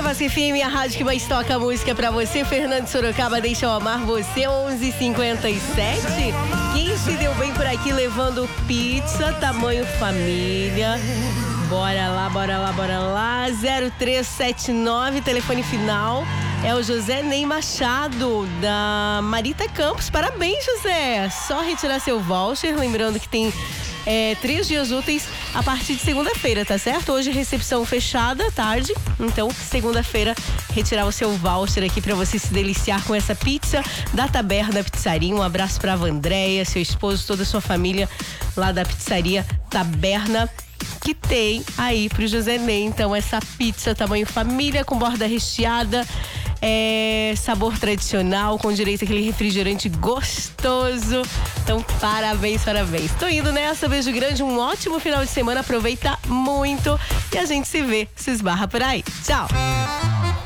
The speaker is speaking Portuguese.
Savassi FM, a rádio que mais toca música pra você. Fernando Sorocaba, deixa eu amar você, 11h57. Quem se deu bem por aqui levando pizza, tamanho família? Bora lá, bora lá, bora lá. 0379, telefone final. É o José Ney Machado, da Marita Campos. Parabéns, José. Só retirar seu voucher. Lembrando que tem 3 dias úteis a partir de segunda-feira, tá certo? Hoje recepção fechada, tarde. Então, segunda-feira, retirar o seu voucher aqui pra você se deliciar com essa pizza da Taberna Pizzaria. Um abraço pra Vandréia, seu esposo, toda a sua família lá da pizzaria Taberna, que tem aí pro José Ney. Então, essa pizza tamanho família com borda recheada, sabor tradicional, com direito àquele refrigerante gostoso. Então, parabéns, parabéns. Tô indo nessa, beijo grande, um ótimo final de semana, aproveita muito e a gente se vê, se esbarra por aí. Tchau!